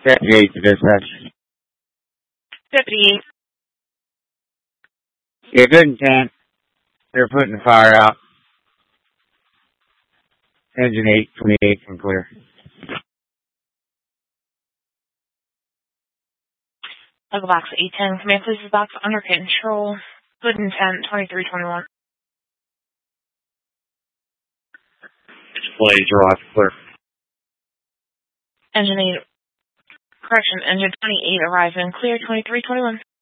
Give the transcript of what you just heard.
Deputy 8 to dispatch. Deputy 8. Yeah, good intent. They're putting the fire out. Engine 828 can clear. Echo Box 810. Command places box under control. Good intent 2321. Displays are off clear. Engine 8. Correction, engine 28 arriving. Clear 2321.